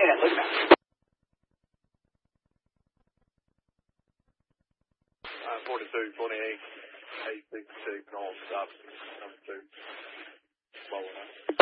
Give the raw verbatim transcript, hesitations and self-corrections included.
ahead. Look at that. Uh, forty-two, twenty-eight, eight six six, all stop. Number two. Following up.